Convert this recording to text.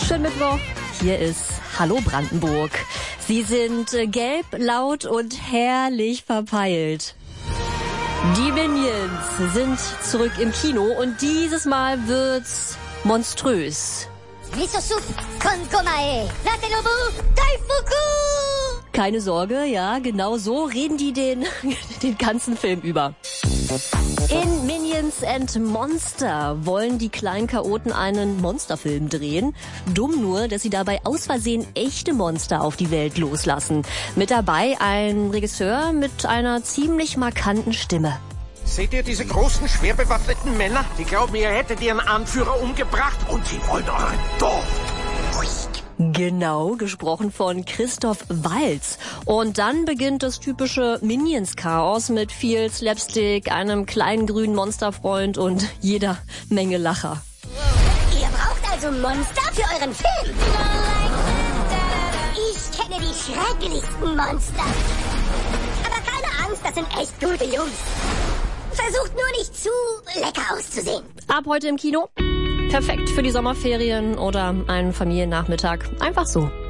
Schönen Mittwoch. Hier ist Hallo Brandenburg. Sie sind gelb, laut und herrlich verpeilt. Die Minions sind zurück im Kino und dieses Mal wird's monströs. Keine Sorge, ja, genau so reden die den ganzen Film über. In Minions and Monster wollen die kleinen Chaoten einen Monsterfilm drehen. Dumm nur, dass sie dabei aus Versehen echte Monster auf die Welt loslassen. Mit dabei ein Regisseur mit einer ziemlich markanten Stimme. Seht ihr diese großen, schwer bewaffneten Männer? Die glauben, ihr hättet ihren Anführer umgebracht und sie wollen euren Dorf. Genau, gesprochen von Christoph Waltz. Und dann beginnt das typische Minions-Chaos mit viel Slapstick, einem kleinen grünen Monsterfreund und jeder Menge Lacher. Ihr braucht also Monster für euren Film? Ich kenne die schrecklichsten Monster. Aber keine Angst, das sind echt gute Jungs. Versucht nur nicht zu lecker auszusehen. Ab heute im Kino. Perfekt für die Sommerferien oder einen Familiennachmittag. Einfach so.